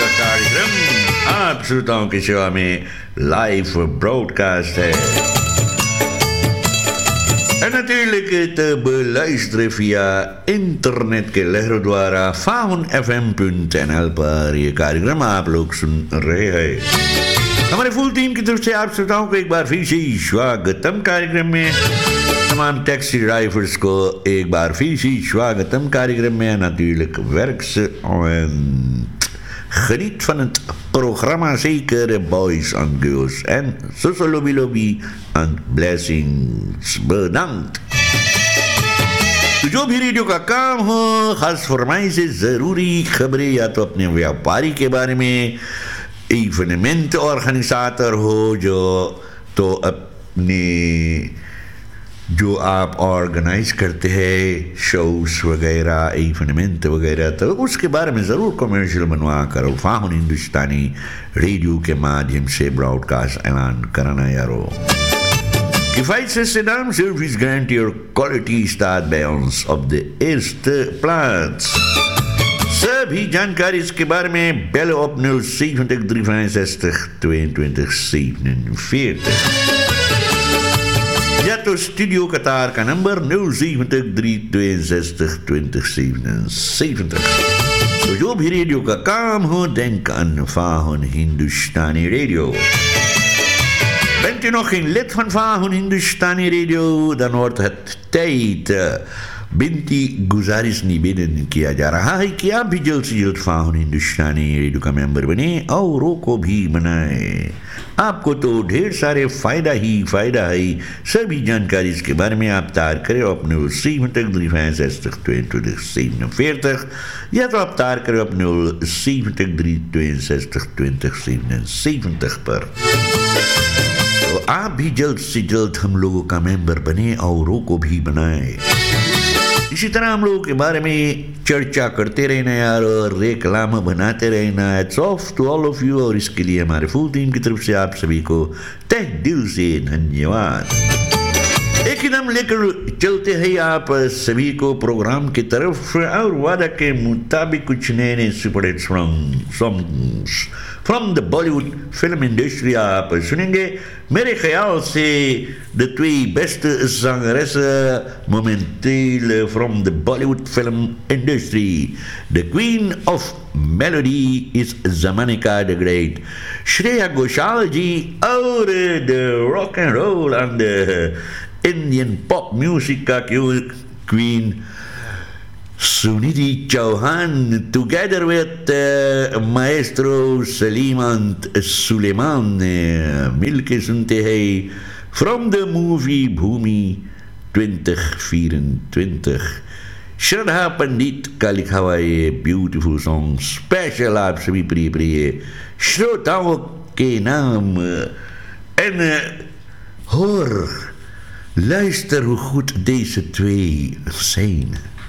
कार्यक्रम आप श्रोताओं की सेवा में लाइव ब्रॉडकास्ट है. En natuurlijk te beluisteren via internet के लहरों द्वारा faunfm.nl पर ये कार्यक्रम आप लोग सुन रहे हैं. हमारे फुल टीम की तरफ से आप श्रोताओं को एक बार फिर से स्वागतम कार्यक्रम में. तमाम टैक्सी ड्राइवर्स को एक बार फिर से स्वागतम कार्यक्रम में. Natuurlijk werks geniet van het programma zeker, boys and girls. En zo lobby lobby and blessings. Bedankt. तो जो भी रेडियो का काम हो, खास फरमाइश से ज़रूरी खबरें या तो अपने व्यापारी के बारे में, इवेंट और खनिसातर हो जो तो अपने जो आप ऑर्गेनाइज करते हैं शोस वगैरह इवेंट वगैरह, तो उसके बारे में ज़रूर कमर्शियल बनवा कर फाहुन हिंदुस्तानी रेडियो के माध्यम से ब्रॉडकास्ट ऐलान करना यारो. किफ़ायत से सेडाम सर्विस गारंटी और quality start bij ons op de eerste plaats. सभी जानकारी इसके बारे में bellen op 070 365 22 47. या तो स्टूडियो कतार का नंबर 070 362 20 77. तो जो भी रेडियो का काम हो, denk aan Fahun Hindustani Radio. Bent u nog geen lid van Fahun Hindustani Radio, dan wordt het tijd. बिनती गुजारिश निवेदन किया जा रहा है कि आप भी जल्द से जल्द फाहुन हिंदुस्तानी रेडियो का मेंबर बने, औरों को भी बनाए. आपको तो ढेर सारे फ़ायदा है. सभी जानकारी इसके बारे में आप तार करें अपने 70 47 या तो आप तार करें अपने 70 62 77 पर. तो आप भी जल्द से जल्द हम लोगों का मेंबर बने, औरों को भी बनाए. इसी तरह हम लोगों के बारे में चर्चा करते रहना यार, और रेकलाम बनाते रहना. It's of to all of you, और इसके लिए हमारे फुल टीम की तरफ से आप सभी को तहे दिल से धन्यवाद. एक कदम लेकर चलते हैं आप सभी को प्रोग्राम की तरफ, और वादा के मुताबिक कुछ नए नए superhit songs from the Bollywood film industry आप सुनेंगे. मेरे ख्याल से de twee beste zangeressen momenteel from the Bollywood film industry. The queen of melody is Zamanika the Great. Shreya Ghoshal ji, और the rock and roll and the Indian pop music का queen Sunidhi Chauhan, together with maestro Salimant Suleiman. मिलके सुनते हैं from the movie Bhumi 2024. श्रद्धा पंडित का लिखा हुआ ये beautiful song special आप सभी प्रिय श्रोताओं के नाम. En hoor, luister hoe goed deze twee zijn.